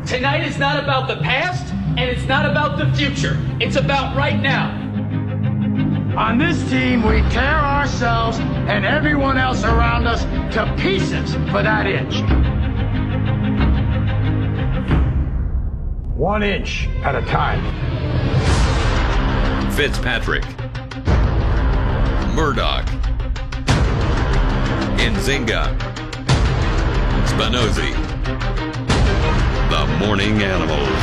Tonight is not about the past, and it's not about the future. It's about right now. On this team, we tear ourselves and everyone else around us to pieces for that inch. 1 inch at a time. Fitzpatrick, Murdoch, Nzinga, Spinozzi, the Morning Animals.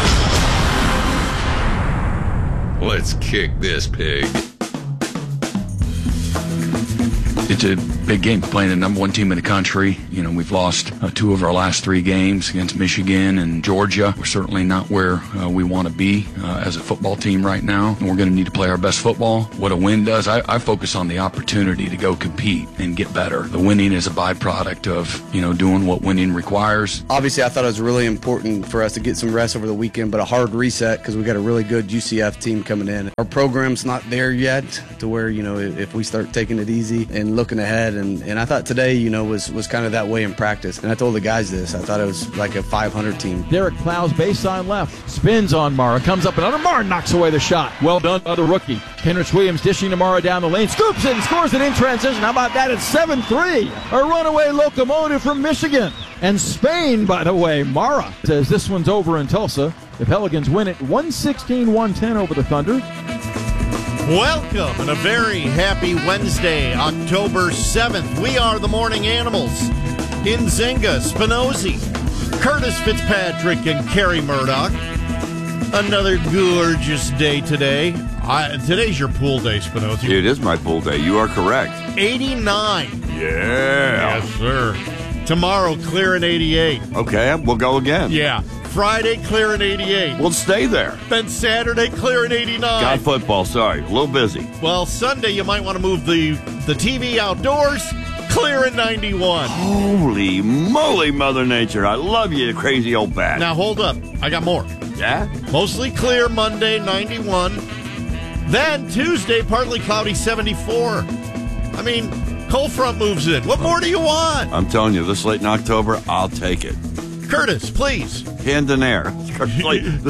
Let's kick this pig. It's a big game, playing the number one team in the country. You know, we've lost 2 of our last 3 games against Michigan and Georgia. We're certainly not where we want to be as a football team right now, and we're going to need to play our best football. What a win does, I focus on the opportunity to go compete and get better. The winning is a byproduct of, doing what winning requires. Obviously, I thought it was really important for us to get some rest over the weekend, but a hard reset because we got a really good UCF team coming in. Our program's not there yet to where, if we start taking it easy and looking ahead, and I thought today, was kind of that way in practice. And I told the guys this. I thought it was like a 500 team. Derek Clowes, baseline left, spins on Mara, comes up and under. Mara knocks away the shot. Well done by the rookie. Henrich Williams dishing to Mara down the lane, scoops it and scores it in transition. How about that? It's 7-3. A runaway locomotive from Michigan. And Spain, by the way, Mara says this one's over in Tulsa. The Pelicans win it 116-110 over the Thunder. Welcome and a very happy Wednesday, October 7th. We are the Morning Animals. Nzinga, Spinozzi, Curtis Fitzpatrick, and Kerry Murdoch. Another gorgeous day today. Today's your pool day, Spinozzi. It is my pool day. You are correct. 89. Yeah. Yes, sir. Tomorrow, clear in 88. Okay, we'll go again. Yeah. Friday, clear in 88. We'll stay there. Then Saturday, clear in 89. Got football, sorry. A little busy. Well, Sunday, you might want to move the TV outdoors. Clear in 91. Holy moly, Mother Nature. I love you, crazy old bat. Now, hold up. I got more. Yeah? Mostly clear Monday, 91. Then Tuesday, partly cloudy, 74. I mean, cold front moves in. What more do you want? I'm telling you, this late in October, I'll take it. Curtis, please. Hand in air. The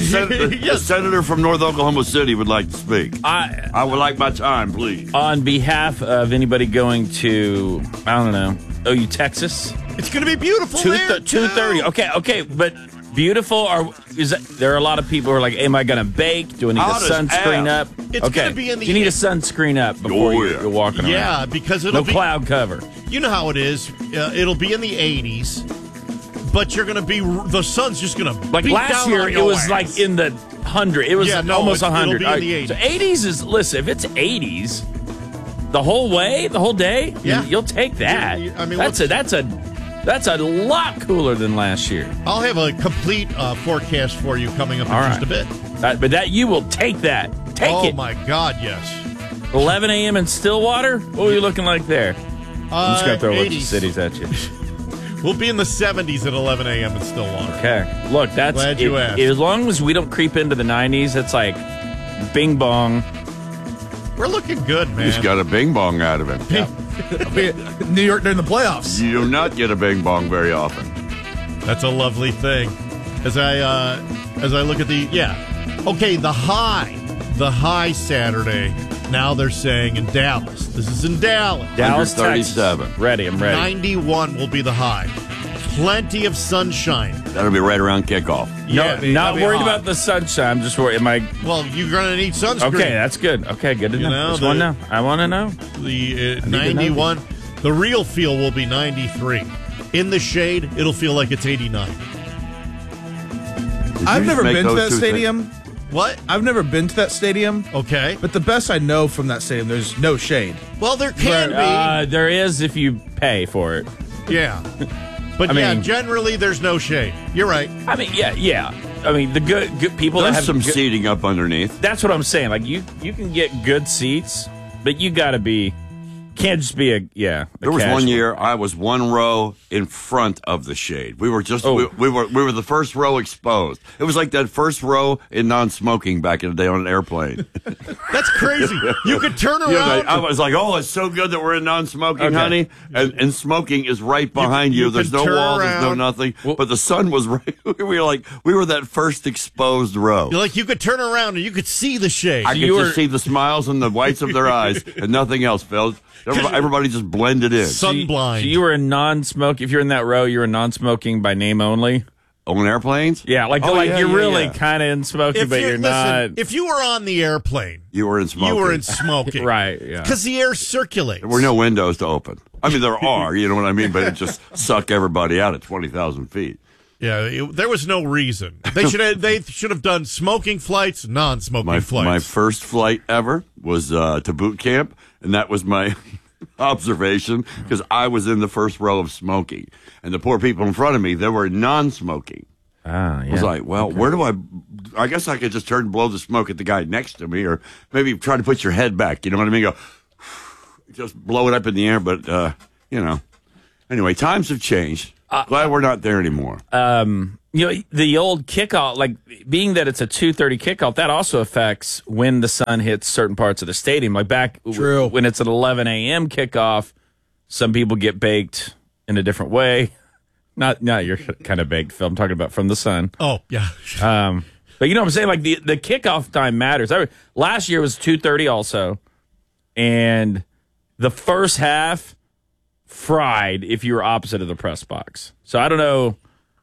senator from North Oklahoma City would like to speak. I would like my time, please. On behalf of anybody going to, I don't know, OU, Texas. It's going to be beautiful there, 2:30. Okay, but beautiful, there are a lot of people who are like, am I going to bake? Do I need a sunscreen up? It's going to be in the... You need a sunscreen up before you're walking around. Yeah, because it'll be... No cloud cover. You know how it is. It'll be in the 80s. But you're going to be, the sun's just going to like last year, it was like in the 100. It was almost 100. It'll be in the 80s. So 80s is, listen, if it's 80s the whole day, you'll take that. I mean, that's a lot cooler than last year. I'll have a complete forecast for you coming up in just a bit. But that you will take that. Take it. Oh, my God, yes. 11 a.m. in Stillwater? What are you looking like there? I'm just going to throw a bunch of cities at you. We'll be in the 70s at 11 a.m. in Stillwater. Okay. Look, that's... Glad you asked. As long as we don't creep into the 90s, it's like bing bong. We're looking good, man. He's got a bing bong out of it. Yeah. New York during the playoffs. You do not get a bing bong very often. That's a lovely thing. As I look at the... Yeah. Okay, the high Saturday... Now they're saying in Dallas. This is in Dallas. Dallas, 37. Texas. Ready, I'm ready. 91 will be the high. Plenty of sunshine. That'll be right around kickoff. Yeah, not worried about the sunshine. I'm just worried. Well, you're going to need sunscreen. Okay, that's good. Okay, good to know. I want to know. The 91, the real feel will be 93. In the shade, it'll feel like it's 89. I've never been to that stadium. What? I've never been to that stadium. Okay. But the best I know from that stadium, there's no shade. Well, there can be. There is if you pay for it. Yeah. But generally there's no shade. You're right. I mean, yeah. I mean, the good people There's that have some seating up underneath. That's what I'm saying. Like you can get good seats, but you got to be Can't just be There was casual. one year I was one row in front of the shade. We were just we were the first row exposed. It was like that first row in non-smoking back in the day on an airplane. That's crazy. You could turn around. Yeah, I was like, oh, it's so good that we're in non-smoking, honey. And smoking is right behind you. There's no walls, there's no nothing. But the sun was right. We were that first exposed row. You're like, you could turn around and you could see the shade. I could just see the smiles and the whites of their eyes and nothing else, Phil. Everybody just blended in. Sunblind. So you were in non-smoke. If you're in that row, you're in non-smoking by name only. On airplanes? Yeah, you're really kind of in smoking, but you're not. If you were on the airplane, you were in smoking. You were in smoking, right? Yeah, because the air circulates. There were no windows to open. I mean, there are. You know what I mean? But it just sucked everybody out at 20,000 feet. Yeah, there was no reason. They should have done smoking flights, non-smoking flights. My first flight ever was to boot camp, and that was my observation because I was in the first row of smoking, and the poor people in front of me, they were non-smoking. I was like, well, where do I guess I could just turn and blow the smoke at the guy next to me, or maybe try to put your head back. You know what I mean? Go, just blow it up in the air. But, anyway, times have changed. Glad we're not there anymore. The old kickoff, like being that it's a 2:30 kickoff, that also affects when the sun hits certain parts of the stadium. Like back when it's an 11 a.m. kickoff, some people get baked in a different way. Not you're kind of baked, Phil. I'm talking about from the sun. Oh, yeah. But you know what I'm saying? Like the kickoff time matters. Last year was 2:30 also, and the first half fried if you were opposite of the press box. So I don't know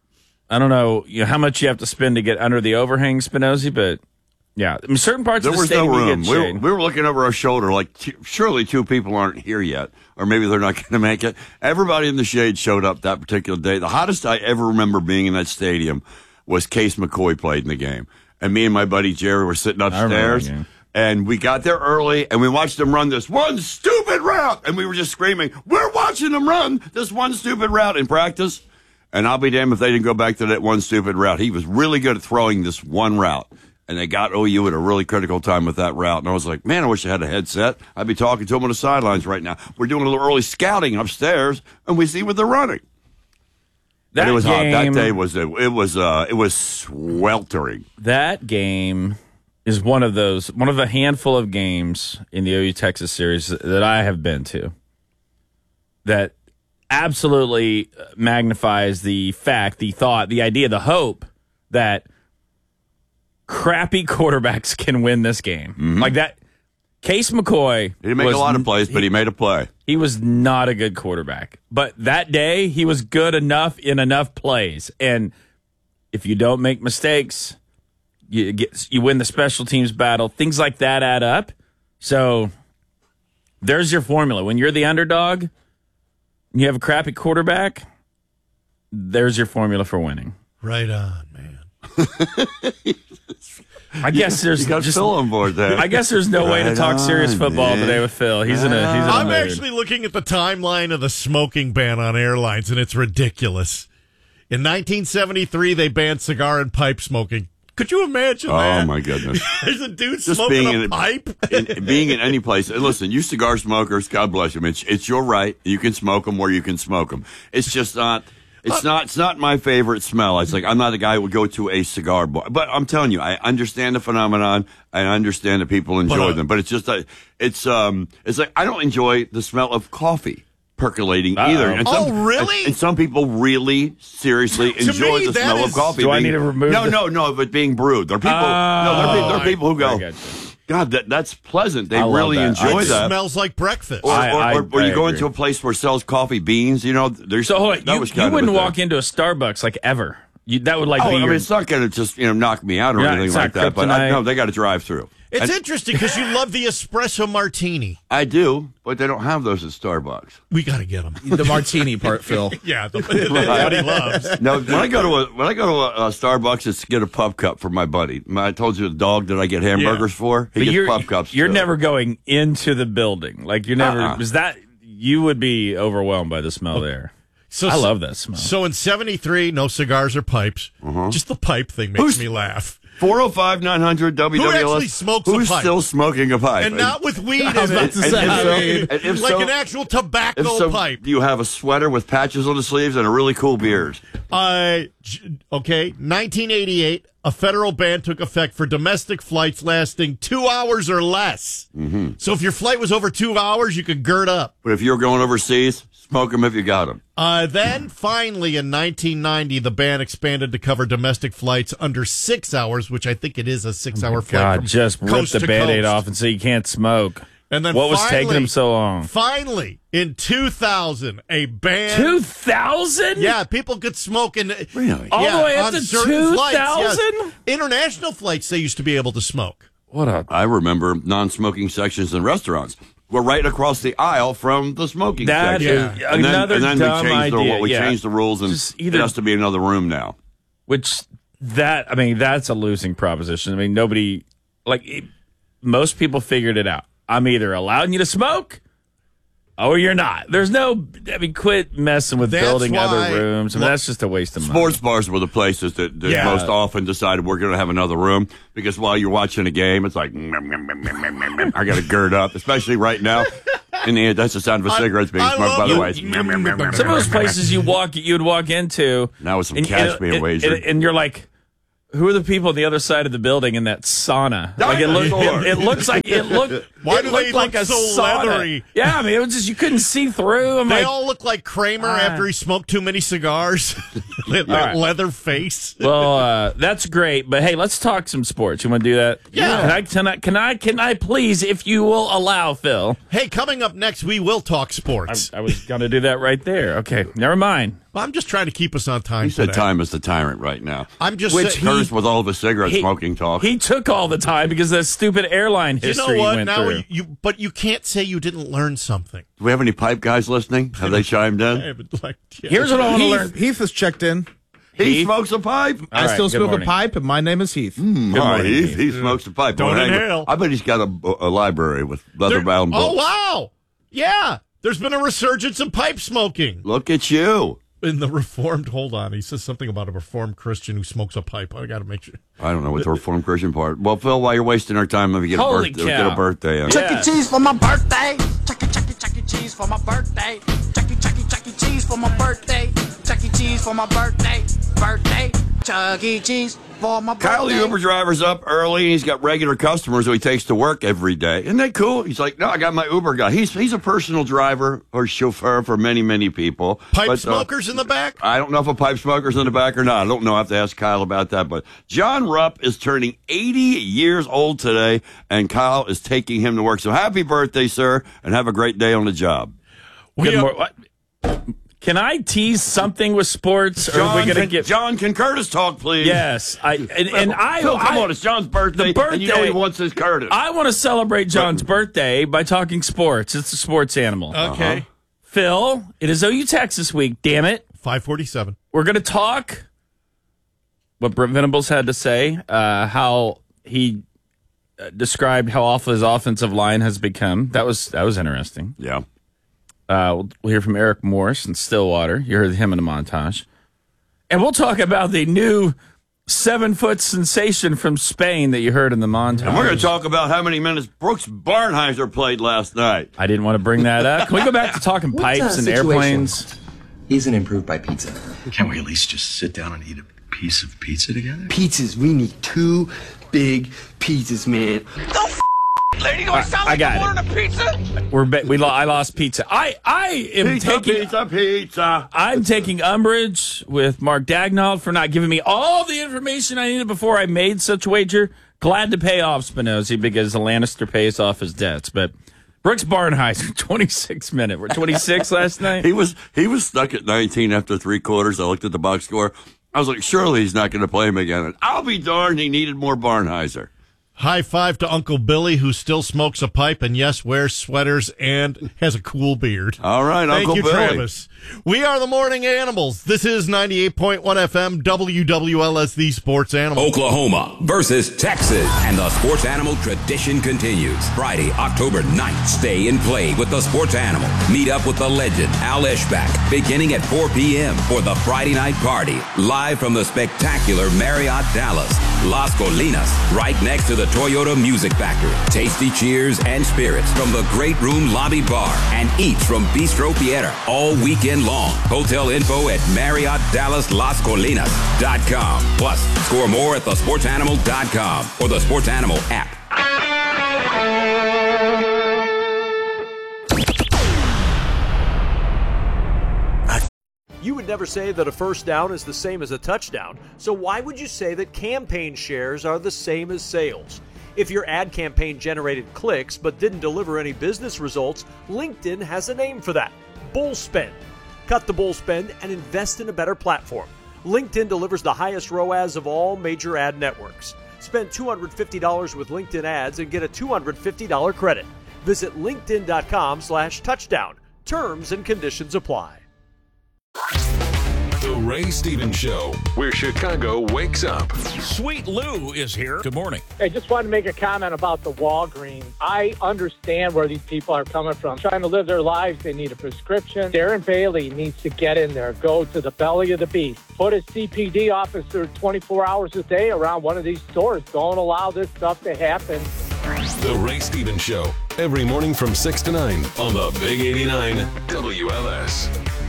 how much you have to spend to get under the overhang, Spinozzi, but yeah, I mean, certain parts of the stadium there was no room. We were looking over our shoulder like surely two people aren't here yet, or maybe they're not going to make it. Everybody in the shade showed up that particular day. The hottest I ever remember being in that stadium was Case McCoy played in the game, and me and my buddy Jerry were sitting upstairs. And we got there early, and we watched them run this one stupid route. And we were just screaming, we're watching them run this one stupid route in practice. And I'll be damned if they didn't go back to that one stupid route. He was really good at throwing this one route. And they got OU at a really critical time with that route. And I was like, man, I wish I had a headset. I'd be talking to them on the sidelines right now. We're doing a little early scouting upstairs, and we see what they're running. It was hot. That day it was sweltering. That game is one of the handful of games in the OU Texas series that I have been to that absolutely magnifies the fact, the thought, the idea, the hope that crappy quarterbacks can win this game. Mm-hmm. Like that. Case McCoy. He didn't make a lot of plays, but he made a play. He was not a good quarterback. But that day, he was good enough in enough plays. And if you don't make mistakes, you win the special teams battle. Things like that add up. So there's your formula. When you're the underdog, and you have a crappy quarterback, there's your formula for winning. Right on, man. I guess there's just Phil on board there. I guess there's no way to talk serious football today with Phil. He's in a I'm mood. actually looking at the timeline of the smoking ban on airlines, and it's ridiculous. In 1973, they banned cigar and pipe smoking. Could you imagine that? Oh, my goodness. There's a dude smoking a pipe. Being in any place. Listen, you cigar smokers, God bless you. It's your right. You can smoke them where you can smoke them. It's just not. It's not my favorite smell. It's like I'm not the guy who would go to a cigar bar. But I'm telling you, I understand the phenomenon. I understand that people enjoy them. But it's just it's like I don't enjoy the smell of coffee percolating either. And really? And some people really seriously enjoy the smell of coffee. Do I need to remove? No, but being brewed. There are people. There are people who go, God, that's pleasant. They really enjoy that. It smells like breakfast. Or you go into a place where it sells coffee beans. You know, there's you wouldn't walk into a Starbucks like ever. That would like be. I mean, it's not going to just knock me out or anything like that. But no, they got to drive through. It's interesting because you love the espresso martini. I do, but they don't have those at Starbucks. We got to get them. The martini part, Phil. Yeah, that's what he loves. No, when I go to a Starbucks, it's to get a pup cup for my buddy. I told you the dog that I get hamburgers for. He gets pup cups. You're never going into the building. Like you're never. Is that you would be overwhelmed by the smell there? So I love that smell. So in '73, no cigars or pipes. Just the pipe thing makes me laugh. 405-900 WWLS. Who actually smokes a Who's pipe? still smoking a pipe? And not with weed in it. If Like so- an actual tobacco if so, pipe. do you have a sweater with patches on the sleeves and a really cool beard? Okay, 1988, a federal ban took effect for domestic flights lasting 2 hours or less. Mm-hmm. So if your flight was over 2 hours, you could gird up. But if you're going overseas, smoke them if you got them. Then finally in 1990, the ban expanded to cover domestic flights under 6 hours, which I think it is a 6 hour flight. God, from just rip coast the to Band-Aid coast. off and say you can't smoke. And then what was taking finally- them so long? Finally, in 2000, a ban. 2000? Yeah, people could smoke in. Really? All the way up on to certain flights, yes. 2000? International flights, they used to be able to smoke. What a I remember non-smoking sections in restaurants were right across the aisle from the smoking That section. is another and then dumb we changed idea. we Yeah. changed the rules, and Just it either- has to be another room now. that's a losing proposition. I mean, nobody, most people figured it out. I'm either allowing you to smoke or you're not. There's no, quit messing with That's building why- other rooms. I mean, that's just a waste of money. Sports bars were the places that most often decided we're going to have another room because while you're watching a game, it's like, I got to gird up, especially right now. And that's the sound of a cigarette being I smoked, by the way. Some of those places you'd walk into. Now with some cash being wagered. And you're like, who are the people on the other side of the building in that sauna? Like it looks like Why do they like look a so sauna. leathery? Yeah, I mean, it was just you couldn't see through. They all look like Kramer after he smoked too many cigars. That right. leather face. Well, that's great, but hey, let's talk some sports. You want to do that? Yeah. Can I please, if you will allow, Phil? Hey, coming up next, we will talk sports. I was going to do that right there. Okay, never mind. Well, I'm just trying to keep us on time. He said today. time is the tyrant right now. I'm just Which saying. Curtis with all of his cigarette smoking talk. He took all the time because of that stupid airline You history know he what? went Now through. but you can't say you didn't learn something. Do we have any pipe guys listening? Have they chimed in? Here's what I want to learn. Heath has checked in. He smokes a pipe. I still smoke a pipe, and my name is Heath. All right, morning, he smokes a pipe. Don't Well, hang on. inhale. I bet he's got a library with leather-bound books. Oh, wow. Yeah. There's been a resurgence of pipe smoking. Look at you. In the Reformed, hold on. He says something about a Reformed Christian who smokes a pipe. I got to make sure. I don't know what the Reformed Christian part. Well, Phil, while you're wasting our time, let me get Holy get cow. a birthday. Chuck E. Cheese for my birthday. Chuck E. Cheese for my birthday. Chuck E. Cheese for my birthday. Chuck E. Cheese for my birthday. Birthday. Chuck E. Cheese for my birthday. Kyle, the Uber driver's up early, and he's got regular customers who he takes to work every day. Isn't that cool? He's like, no, I got my Uber guy. He's a personal driver or chauffeur for many, many people. Pipe smokers in the back? I don't know if a pipe smoker's in the back or not. I don't know. I have to ask Kyle about that. But John Rupp is turning 80 years old today, and Kyle is taking him to work. So happy birthday, sir, and have a great day on the job. What? Can I tease something with sports? Or are we going to get John, can Curtis talk, please? Yes, Phil, come on, it's John's birthday, and you know he wants his Curtis. I want to celebrate John's birthday by talking sports. It's a sports animal. Okay. Phil, it is OU Texas week, damn it. 547. We're going to talk what Brent Venables had to say, how he described how awful his offensive line has become. That was interesting. Yeah. We'll hear from Eric Morris in Stillwater. You heard him in a montage. And we'll talk about the new 7-foot sensation from Spain that you heard in the montage. And we're going to talk about how many minutes Brooks Barnheiser played last night. I didn't want to bring that up. Can we go back to talking pipes and airplanes? He's an improved by pizza. Can't we at least just sit down and eat a piece of pizza together? Pizzas, we need 2 big pizzas, man. Lady, do I sound like I'm ordering a pizza? I lost pizza. I am pizza. I'm taking umbrage with Mark Dagnall for not giving me all the information I needed before I made such a wager. Glad to pay off Spinozzi because the Lannister pays off his debts. But Brooks Barnheiser, 26 minute. We're 26 last night. He was stuck at 19 after 3 quarters. I looked at the box score. I was like, surely he's not going to play him again. And I'll be darned, he needed more Barnheiser. High five to Uncle Billy, who still smokes a pipe and, yes, wears sweaters and has a cool beard. All right, Thank Uncle you, Billy. Travis. We are the Morning Animals. This is 98.1 FM, WWLS, the Sports Animal. Oklahoma versus Texas. And the Sports Animal tradition continues. Friday, October 9th. Stay and play with the Sports Animal. Meet up with the legend, Al Eschbach, beginning at 4 p.m. for the Friday night party. Live from the spectacular Marriott Dallas. Las Colinas, right next to the Toyota Music Factory. Tasty cheers and spirits from the Great Room Lobby Bar and eats from Bistro Piedra all weekend long. Hotel info at MarriottDallasLasColinas.com. Plus, score more at thesportsanimal.com or the Sports Animal app. You would never say that a first down is the same as a touchdown, so why would you say that campaign shares are the same as sales? If your ad campaign generated clicks but didn't deliver any business results, LinkedIn has a name for that: bull spend. Cut the bull spend and invest in a better platform. LinkedIn delivers the highest ROAS of all major ad networks. Spend $250 with LinkedIn ads and get a $250 credit. Visit linkedin.com/touchdown. Terms and conditions apply. The Ray Stevens Show, where Chicago wakes up. Sweet Lou is here. Good morning. I just wanted to make a comment about the Walgreens. I understand where these people are coming from. Trying to live their lives, they need a prescription. Darren Bailey needs to get in there, go to the belly of the beast. Put a CPD officer 24 hours a day around one of these stores. Don't allow this stuff to happen. The Ray Stevens Show, every morning from 6 to 9 on the Big 89 WLS.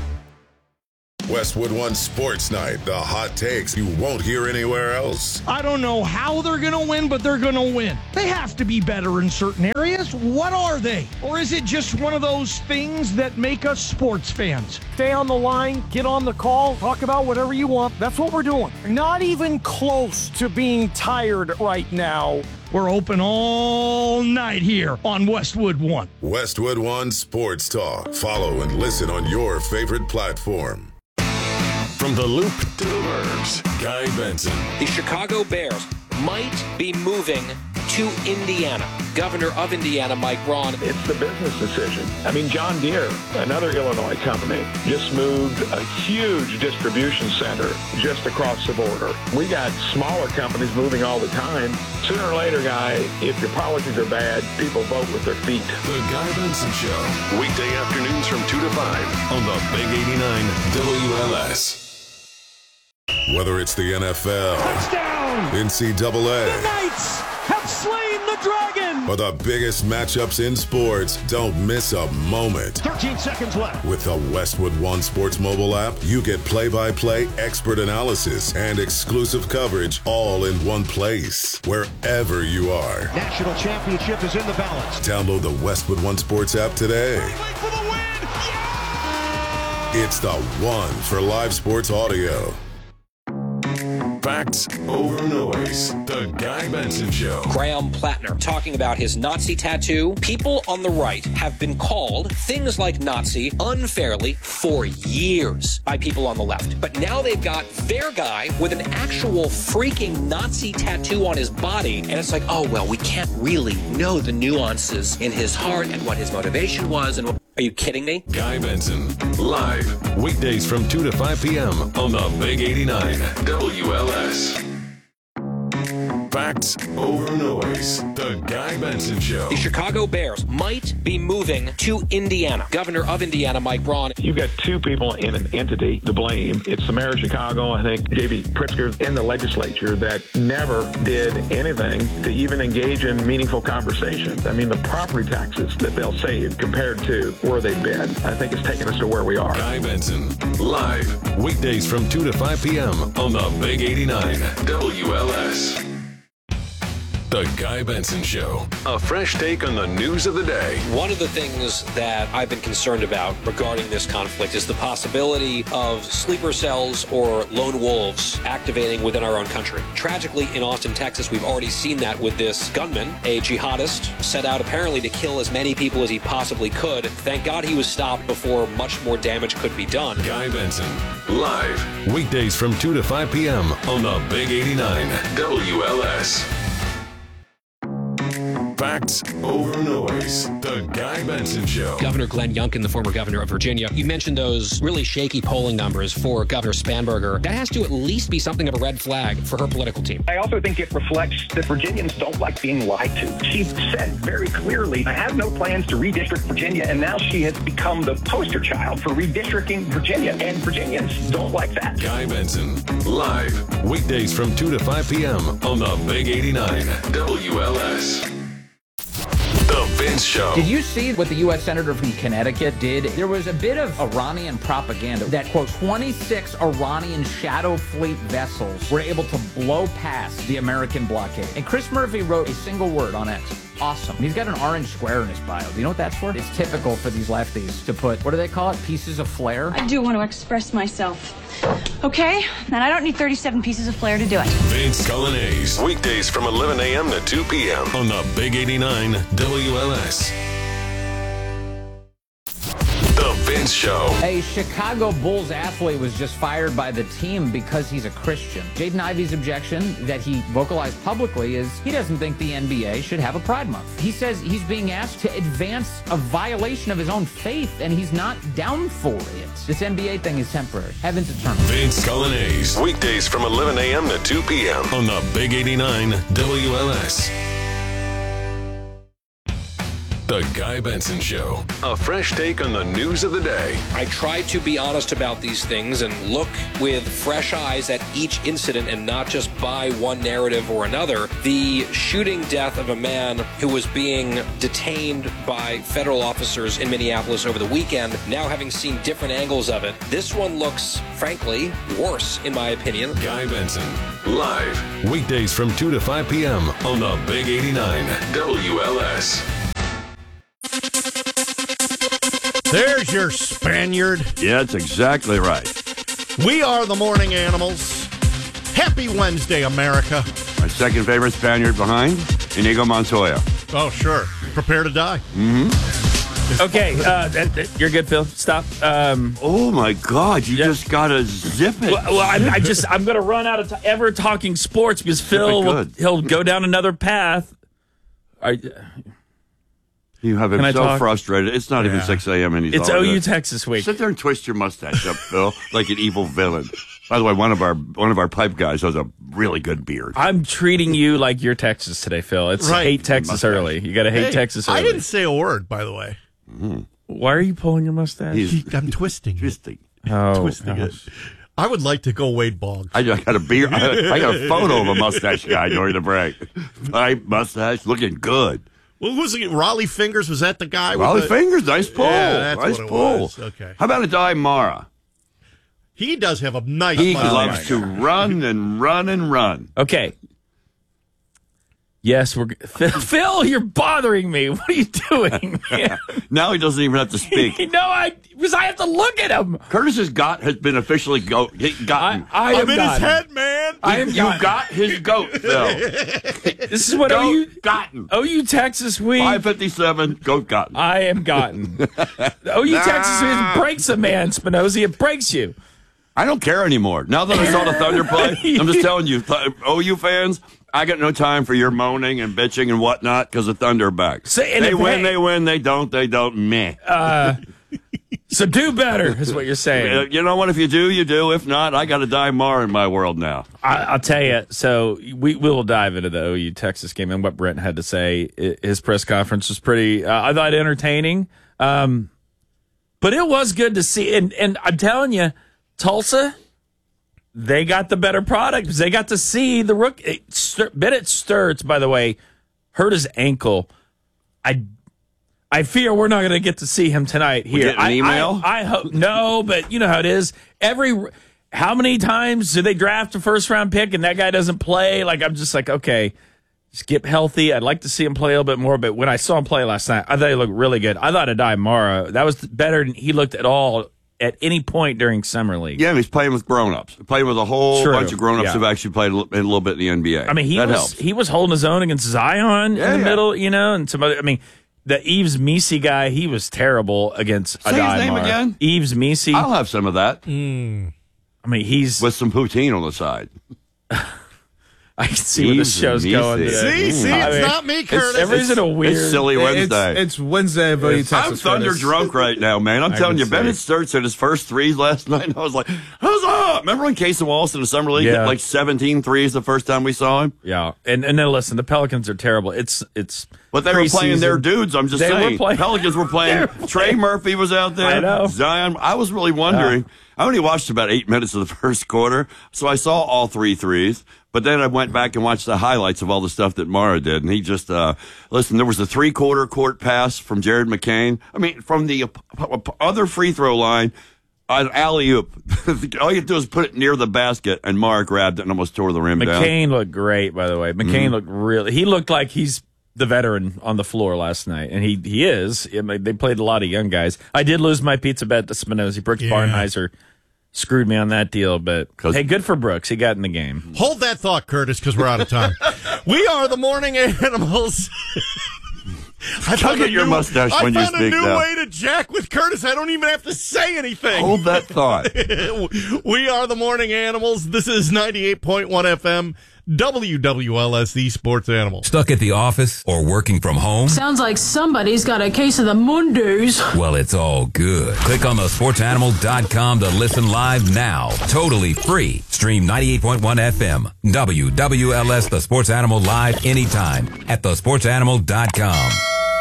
Westwood One Sports Night, the hot takes you won't hear anywhere else. I don't know how they're going to win, but they're going to win. They have to be better in certain areas. What are they? Or is it just one of those things that make us sports fans? Stay on the line, get on the call, talk about whatever you want. That's what we're doing. Not even close to being tired right now. We're open all night here on Westwood One. Westwood One Sports Talk. Follow and listen on your favorite platform. From the Loop to the Burbs, Guy Benson. The Chicago Bears might be moving to Indiana. Governor of Indiana, Mike Braun. It's the business decision. I mean, John Deere, another Illinois company, just moved a huge distribution center just across the border. We got smaller companies moving all the time. Sooner or later, Guy, if your policies are bad, people vote with their feet. The Guy Benson Show, weekday afternoons from 2 to 5 on the Big 89 WLS. Whether it's the NFL, touchdown, NCAA, the Knights have slain the dragon, or the biggest matchups in sports, don't miss a moment. 13 seconds left. With the Westwood One Sports mobile app, you get play-by-play expert analysis and exclusive coverage all in one place, wherever you are. National championship is in the balance. Download the Westwood One Sports app today. For the win. Yeah! It's the one for live sports audio. Facts over noise. The Guy Benson Show. Graham Plattner talking about his Nazi tattoo. People on the right have been called things like Nazi unfairly for years by people on the left. But now they've got their guy with an actual freaking Nazi tattoo on his body. And it's like, oh, well, we can't really know the nuances in his heart and what his motivation was. And are you kidding me? Guy Benson, live, weekdays from 2 to 5 p.m. on the Big 89 WLS. Facts over noise. The Guy Benson Show. The Chicago Bears might be moving to Indiana. Governor of Indiana, Mike Braun. You've got two people in an entity to blame. It's the mayor of Chicago, I think, J.B. Pritzker, in the legislature that never did anything to even engage in meaningful conversations. I mean, the property taxes that they'll save compared to where they've been, I think it's taken us to where we are. Guy Benson, live, weekdays from 2 to 5 p.m. on the Big 89 WLS. The Guy Benson Show. A fresh take on the news of the day. One of the things that I've been concerned about regarding this conflict is the possibility of sleeper cells or lone wolves activating within our own country. Tragically, in Austin, Texas, we've already seen that with this gunman, a jihadist, set out apparently to kill as many people as he possibly could. Thank God he was stopped before much more damage could be done. Guy Benson, live, weekdays from 2 to 5 p.m. on the Big 89 WLS. Facts over noise. The Guy Benson Show. Governor Glenn Youngkin, the former governor of Virginia, you mentioned those really shaky polling numbers for Governor Spanberger. That has to at least be something of a red flag for her political team. I also think it reflects that Virginians don't like being lied to. She said very clearly, I have no plans to redistrict Virginia, and now she has become the poster child for redistricting Virginia, and Virginians don't like that. Guy Benson, live, weekdays from 2 to 5 p.m. on the Big 89 WLS. The Vince Show. Did you see what the U.S. Senator from Connecticut did? There was a bit of Iranian propaganda that, quote, 26 Iranian shadow fleet vessels were able to blow past the American blockade. And Chris Murphy wrote a single word on X. Awesome. He's got an orange square in his bio. Do you know what that's for? It's typical for these lefties to put, what do they call it? Pieces of flair? I do want to express myself. Okay? And I don't need 37 pieces of flair to do it. Vince Colonnese, weekdays from 11 a.m. to 2 p.m. on the Big 89 WLS. The Vince Show. A Chicago Bulls athlete was just fired by the team because he's a Christian. Jaden Ivey's objection that he vocalized publicly is he doesn't think the NBA should have a Pride Month. He says he's being asked to advance a violation of his own faith, and he's not down for it. This NBA thing is temporary. Heaven's eternal. Vince Colonnese, weekdays from 11 a.m. to 2 p.m. on the Big 89 WLS. The Guy Benson Show. A fresh take on the news of the day. I try to be honest about these things and look with fresh eyes at each incident and not just buy one narrative or another. The shooting death of a man who was being detained by federal officers in Minneapolis over the weekend, now having seen different angles of it, this one looks, frankly, worse, in my opinion. Guy Benson, live, weekdays from 2 to 5 p.m. on the Big 89 WLS. There's your Spaniard. Yeah, that's exactly right. We are the Morning Animals. Happy Wednesday, America. My second favorite Spaniard behind, Inigo Montoya. Oh, sure. Prepare to die. Mm-hmm. Okay, you're good, Phil. Stop. Oh my God, you just gotta zip it. Well, I'm going to run out of ever talking sports because Phil he'll go down another path. You have him so frustrated. It's not even 6 a.m. and he's It's OU Texas week. Sit there and twist your mustache up, Phil, like an evil villain. By the way, one of our pipe guys has a really good beard. I'm treating you like you're Texas today, Phil. It's hate Texas early. You got to hate Texas early. I didn't say a word, by the way. Mm-hmm. Why are you pulling your mustache? I'm twisting. Twisting it. I would like to go Wade Boggs. I got a beard. I got a photo of a mustache guy during the break. Pipe, mustache, looking good. Well, was it Raleigh Fingers? Was that the guy? Raleigh Fingers, nice pull. Yeah, that's nice what it pull. was. Okay. How about Adai Mara? He does have a nice. He loves to run and run and run. Okay. Yes, Phil, you're bothering me. What are you doing, man? Now he doesn't even have to speak. Because I have to look at him. Curtis's goat has been officially gotten. I'm in his head, man. You got his goat, Phil. This is what OU Texas week. 5:57, goat gotten. I am gotten. OU Texas week breaks a man, Spinozzi. It breaks you. I don't care anymore. Now that I saw the Thunder play, I'm just telling you, OU fans, I got no time for your moaning and bitching and whatnot because the Thunder are back. They win, they don't, meh. So do better, is what you're saying. You know what? If you do, you do. If not, I got to die more in my world now. I'll tell you. So we will dive into the OU Texas game and what Brent had to say. His press conference was pretty, I thought, entertaining. But it was good to see. And I'm telling you, Tulsa, they got the better product because they got to see the rookie. Bennett Sturts, by the way, hurt his ankle. I fear we're not going to get to see him tonight here. We get an email? I hope no, but you know how it is. How many times do they draft a first-round pick and that guy doesn't play? Like, I'm just like, okay, just get healthy. I'd like to see him play a little bit more, but when I saw him play last night, I thought he looked really good. I thought Adai Mara, that was better than he looked at all at any point during Summer League. Yeah, he's playing with grown-ups. Playing with a whole bunch of grown-ups who've actually played a little bit in the NBA. I mean, he was holding his own against Zion in the middle, and some other. I mean, the Yves Missi guy, he was terrible against Adai Mara. Say his name again? Yves Missi. I'll have some of that. I mean, he's with some poutine on the side. I can see where the show's going today. See, it's not me, Curtis. Everybody's in a weird... It's silly Wednesday. It's Wednesday, but I'm thunder drunk right now, man. I'm telling you, Bennett Sturts hit his first threes last night, and I was like, huzzah! Remember when Casey Wallace in the Summer League hit like 17 threes the first time we saw him? Yeah, and then listen, the Pelicans are terrible. It's But they were playing their dudes, I'm just saying. Pelicans were playing. Trey Murphy was out there. I know. Zion. I was really wondering. I only watched about 8 minutes of the first quarter, so I saw all 3 threes. But then I went back and watched the highlights of all the stuff that Mara did. And he just, listen, there was a 3-quarter court pass from Jared McCain. I mean, from the other free throw line, an alley-oop. All you have to do is put it near the basket, and Mara grabbed it and almost tore the rim down. McCain looked great, by the way. McCain looked he looked like he's the veteran on the floor last night, and he is. I mean, they played a lot of young guys. I did lose my pizza bet to Spinozzi. Brooks Barnheiser screwed me on that deal, but hey, good for Brooks. He got in the game. Hold that thought, Curtis, because we're out of time. We are the Morning Animals. I found your mustache when you speak. I found a new way to jack with Curtis. I don't even have to say anything. Hold that thought. We are the Morning Animals. This is 98.1 FM. WWLS, the Sports Animal. Stuck at the office or working from home? Sounds like somebody's got a case of the Mondays. Well, it's all good. Click on thesportsanimal.com to listen live now. Totally free. Stream 98.1 FM. WWLS, the Sports Animal, live anytime at thesportsanimal.com.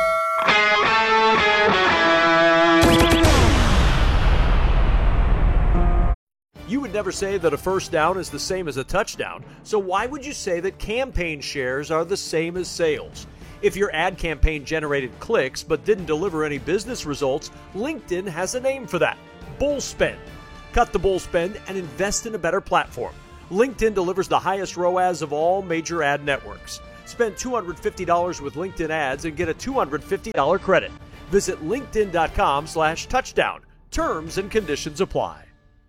You would never say that a first down is the same as a touchdown, so why would you say that campaign shares are the same as sales? If your ad campaign generated clicks but didn't deliver any business results, LinkedIn has a name for that: bull spend. Cut the bull spend and invest in a better platform. LinkedIn delivers the highest ROAS of all major ad networks. Spend $250 with LinkedIn ads and get a $250 credit. Visit linkedin.com/touchdown. Terms and conditions apply.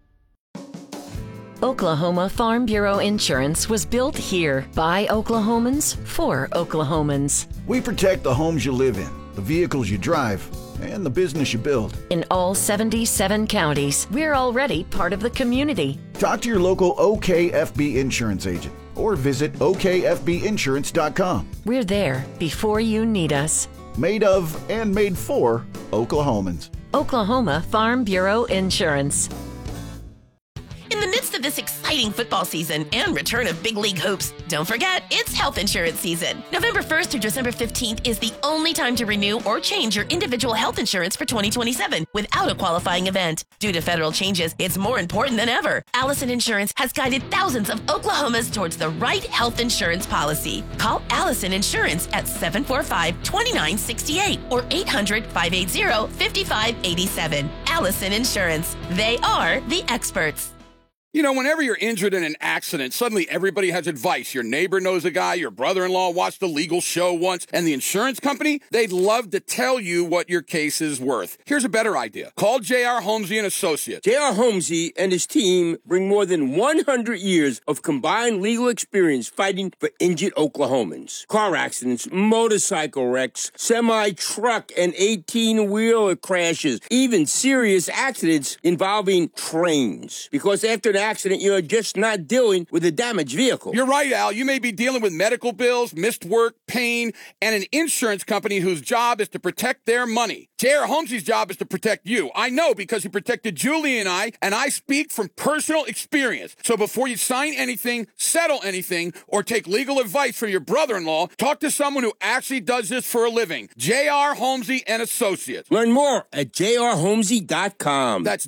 Oklahoma Farm Bureau Insurance was built here by Oklahomans for Oklahomans. We protect the homes you live in, the vehicles you drive, and the business you build. In all 77 counties, we're already part of the community. Talk to your local OKFB insurance agent or visit okfbinsurance.com. We're there before you need us. Made of and made for Oklahomans. Oklahoma Farm Bureau Insurance. In the midst of this exciting football season and return of big league hopes, don't forget, it's health insurance season. November 1st through December 15th is the only time to renew or change your individual health insurance for 2027 without a qualifying event. Due to federal changes, it's more important than ever. Allison Insurance has guided thousands of Oklahomans towards the right health insurance policy. Call Allison Insurance at 745-2968 or 800-580-5587. Allison Insurance. They are the experts. You know, whenever you're injured in an accident, suddenly everybody has advice. Your neighbor knows a guy, your brother-in-law watched a legal show once, and the insurance company, they'd love to tell you what your case is worth. Here's a better idea. Call J.R. Holmesy and Associates. J.R. Holmesy and his team bring more than 100 years of combined legal experience fighting for injured Oklahomans. Car accidents, motorcycle wrecks, semi-truck and 18-wheeler crashes, even serious accidents involving trains. Because after an accident, you're just not dealing with a damaged vehicle. You're right, Al. You may be dealing with medical bills, missed work, pain, and an insurance company whose job is to protect their money. J.R. Holmesy's job is to protect you. I know because he protected Julie and I speak from personal experience. So before you sign anything, settle anything, or take legal advice from your brother-in-law, talk to someone who actually does this for a living. J.R. Holmesy and Associates. Learn more at jrholmesy.com. That's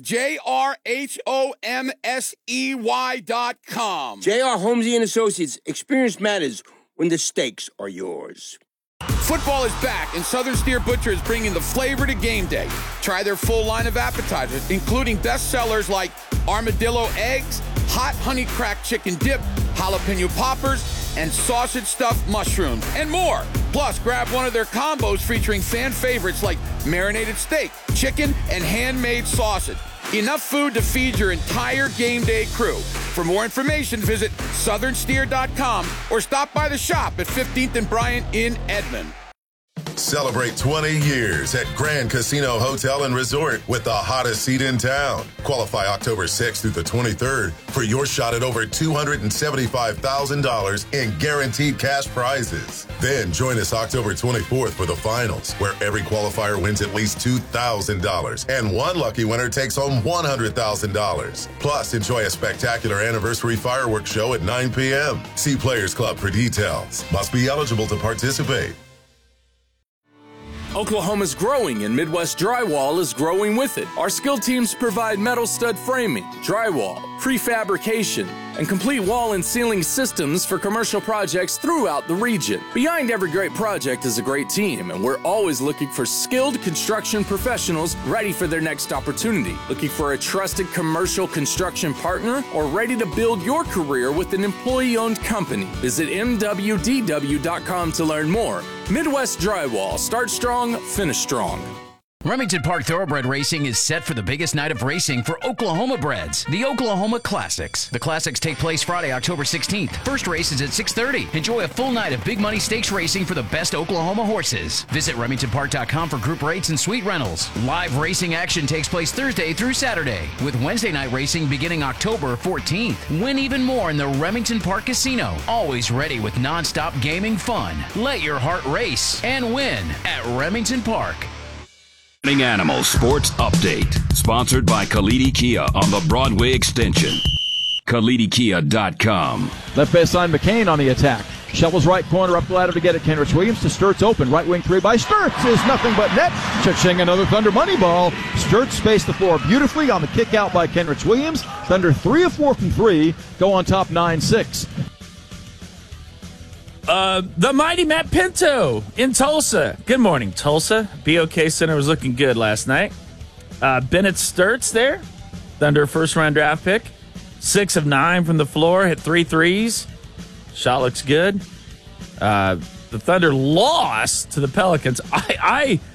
JRHOMSEY.com. J.R. Holmesy and Associates. Experience matters when the stakes are yours. Football is back, and Southern Steer Butcher is bringing the flavor to game day. Try their full line of appetizers, including bestsellers like armadillo eggs, hot honey cracked chicken dip, jalapeno poppers, and sausage stuffed mushrooms, and more. Plus, grab one of their combos featuring fan favorites like marinated steak, chicken, and handmade sausage. Enough food to feed your entire game day crew. For more information, visit southernsteer.com or stop by the shop at 15th and Bryant in Edmond. Celebrate 20 years at Grand Casino Hotel and Resort with the hottest seat in town. Qualify October 6th through the 23rd for your shot at over $275,000 in guaranteed cash prizes. Then join us October 24th for the finals, where every qualifier wins at least $2,000 and one lucky winner takes home $100,000. Plus, enjoy a spectacular anniversary fireworks show at 9 p.m. See Players Club for details. Must be eligible to participate. Oklahoma's growing and Midwest Drywall is growing with it. Our skilled teams provide metal stud framing, drywall, prefabrication, and complete wall and ceiling systems for commercial projects throughout the region. Behind every great project is a great team, and we're always looking for skilled construction professionals ready for their next opportunity. Looking for a trusted commercial construction partner or ready to build your career with an employee-owned company? Visit MWDW.com to learn more. Midwest Drywall. Start strong, finish strong. Remington Park Thoroughbred Racing is set for the biggest night of racing for Oklahoma breds, the Oklahoma Classics. The Classics take place Friday, October 16th. First race is at 6:30. Enjoy a full night of big money stakes racing for the best Oklahoma horses. Visit RemingtonPark.com for group rates and suite rentals. Live racing action takes place Thursday through Saturday, with Wednesday night racing beginning October 14th. Win even more in the Remington Park Casino. Always ready with nonstop gaming fun. Let your heart race and win at Remington Park. Animals Sports Update, sponsored by Kalidi Kia on the Broadway Extension. KalidiKia.com. Left baseline McCain on the attack. Shovels right corner up the ladder to get it. Kenrich Williams to Sturts open. Right wing three by Sturts is nothing but net. Cha-ching, another Thunder money ball. Sturts spaced the floor beautifully on the kick out by Kenrich Williams. Thunder 3 of 4 from 3. Go on top 9-6. The mighty Matt Pinto in Tulsa. Good morning, Tulsa. BOK Center was looking good last night. Bennett Sturts there, Thunder first-round draft pick. 6 of 9 from the floor, hit 3 threes. Shot looks good. The Thunder lost to the Pelicans. I